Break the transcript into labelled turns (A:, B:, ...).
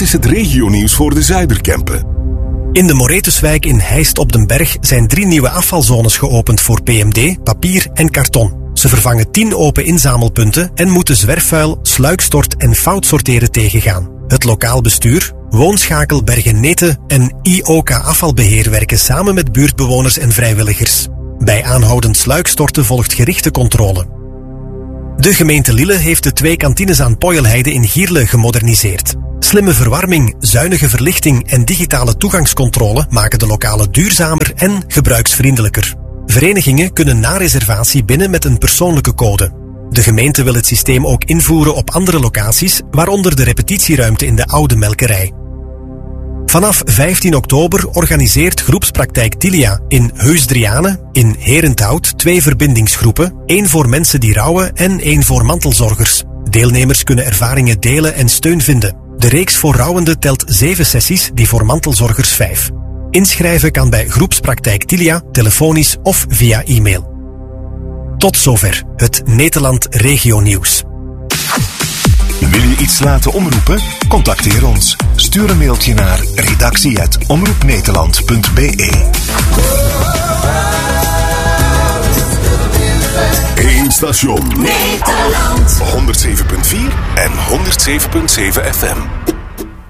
A: Dit is het regionieuws voor de Zuiderkempen.
B: In de Moretuswijk in Heist op den Berg zijn 3 nieuwe afvalzones geopend voor PMD, papier en karton. Ze vervangen 10 open inzamelpunten en moeten zwerfvuil, sluikstort en foutsorteren tegengaan. Het lokaal bestuur, Woonschakel Bergen-Neten en IOK Afvalbeheer werken samen met buurtbewoners en vrijwilligers. Bij aanhoudend sluikstorten volgt gerichte controle. De gemeente Lille heeft de 2 kantines aan Poyelheide in Gierle gemoderniseerd. Slimme verwarming, zuinige verlichting en digitale toegangscontrole maken de lokalen duurzamer en gebruiksvriendelijker. Verenigingen kunnen na reservatie binnen met een persoonlijke code. De gemeente wil het systeem ook invoeren op andere locaties, waaronder de repetitieruimte in de Oude Melkerij. Vanaf 15 oktober organiseert groepspraktijk Tilia in Heusdriane in Herenthout 2 verbindingsgroepen, 1 voor mensen die rouwen en 1 voor mantelzorgers. Deelnemers kunnen ervaringen delen en steun vinden. De reeks voor rouwenden telt 7 sessies, die voor mantelzorgers 5. Inschrijven kan bij groepspraktijk Tilia, telefonisch of via e-mail. Tot zover het Nederland Regio Nieuws.
C: Wil je iets laten omroepen? Contacteer ons. Stuur een mailtje naar redactie@omroepnederland.be.
A: 1 station.
D: Nederland.
A: 107.4 en 107.7 FM.